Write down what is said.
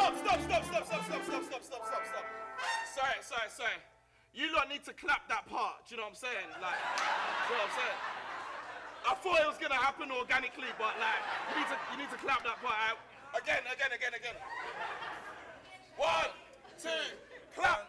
Stop. Sorry. You lot need to clap that part, do you know what I'm saying? Like, do you know what I'm saying? I thought it was gonna happen organically, but like, you need to clap that part out. Again. 1, 2, clap.